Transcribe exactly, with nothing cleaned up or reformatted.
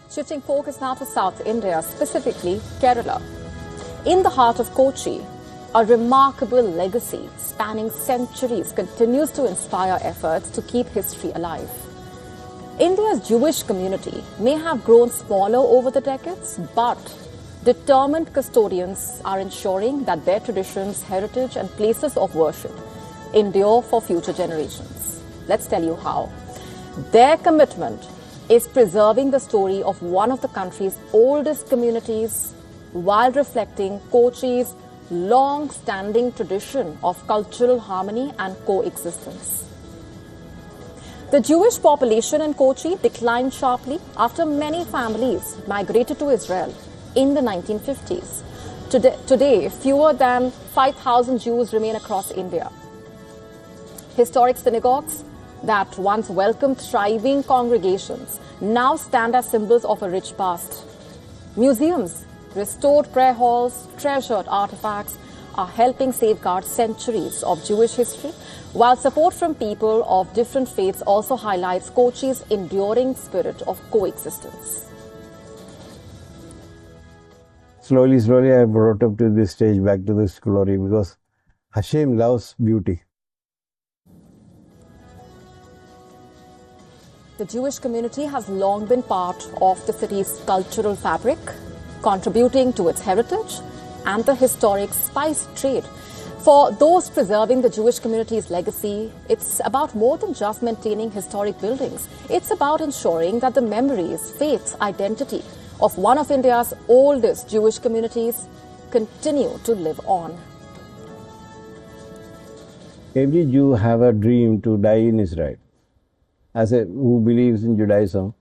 Shifting focus now to South India, specifically Kerala. In the heart of Kochi, a remarkable legacy spanning centuries continues to inspire efforts to keep history alive. India's Jewish community may have grown smaller over the decades, but determined custodians are ensuring that their traditions, heritage, and places of worship endure for future generations. Let's tell you how. Their commitment is preserving the story of one of the country's oldest communities while reflecting Kochi's long-standing tradition of cultural harmony and coexistence. The Jewish population in Kochi declined sharply after many families migrated to Israel in the nineteen fifties. Today, today fewer than five thousand Jews remain across India. Historic synagogues that once welcomed thriving congregations now stand as symbols of a rich past. Museums, restored prayer halls, treasured artifacts are helping safeguard centuries of Jewish history, while support from people of different faiths also highlights Kochi's enduring spirit of coexistence. Slowly, slowly I brought up to this stage, back to this glory, because Hashem loves beauty. The Jewish community has long been part of the city's cultural fabric, contributing to its heritage and the historic spice trade. For those preserving the Jewish community's legacy, it's about more than just maintaining historic buildings. It's about ensuring that the memories, faith, identity of one of India's oldest Jewish communities continue to live on. Every Jew have a dream to die in Israel. As a who believes in Judaism,